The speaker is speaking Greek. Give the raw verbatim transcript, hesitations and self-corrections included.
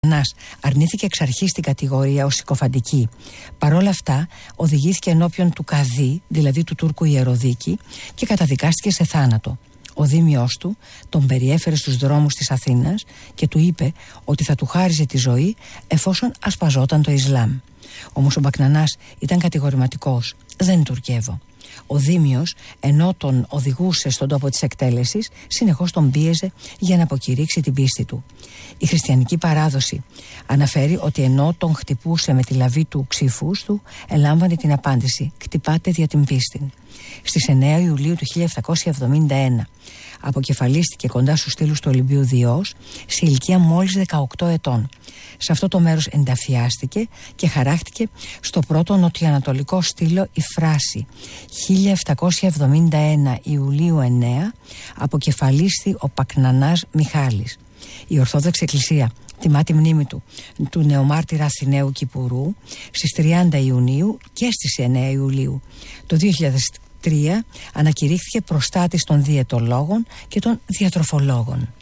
Πακνανάς αρνήθηκε εξ αρχής την κατηγορία ως συκοφαντική. Παρόλα αυτά, οδηγήθηκε ενώπιον του καδί, δηλαδή του Τούρκου ιεροδίκη, και καταδικάστηκε σε θάνατο. Ο δήμιος του τον περιέφερε στους δρόμους της Αθήνας και του είπε ότι θα του χάριζε τη ζωή εφόσον ασπαζόταν το Ισλάμ. Όμως ο Πακνανάς ήταν κατηγορηματικός: «Δεν τουρκεύω». Ο δήμιος, ενώ τον οδηγούσε στον τόπο της εκτέλεσης, συνεχώς τον πίεζε για να αποκηρύξει την πίστη του. Η χριστιανική παράδοση αναφέρει ότι ενώ τον χτυπούσε με τη λαβή του ξύφους του, ελάμβανε την απάντηση: «Κτυπάτε δια την πίστην». Στις εννέα Ιουλίου του χίλια επτακόσια εβδομήντα ένα αποκεφαλίστηκε κοντά στους στήλους του Ολυμπίου Διός σε ηλικία μόλις δεκαοκτώ ετών. Σε αυτό το μέρος ενταφιάστηκε και χαράχτηκε στο πρώτο νοτιοανατολικό στήλο η φράση «χίλια επτακόσια εβδομήντα ένα Ιουλίου εννέα αποκεφαλίστη ο Πακνανάς Μιχάλης». Η Ορθόδοξη Εκκλησία τιμά τη μνήμη του, του νεομάρτυρα Αθηναίου Κυπουρού, στις τριάντα Ιουνίου και στις εννέα Ιουλίου. Το δύο χιλιάδες τρία ανακηρύχθηκε προστάτης των διαιτολόγων και των διατροφολόγων.